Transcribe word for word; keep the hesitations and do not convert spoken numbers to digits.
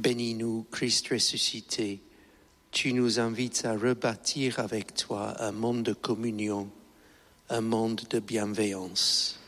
Bénis-nous, Christ ressuscité. Tu nous invites à rebâtir avec toi un monde de communion, un monde de bienveillance.